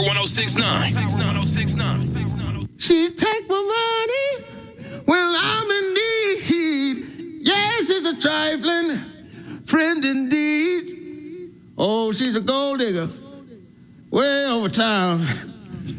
1069. She take my money when I'm in need. Yes, she's a trifling friend indeed. Oh, she's a gold digger way over town.